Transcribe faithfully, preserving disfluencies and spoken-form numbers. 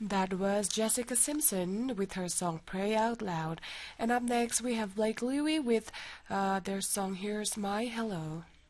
That was Jessica Simpson with her song Pray Out Loud. And up next we have Blake Louie with uh, their song Here's My Hello.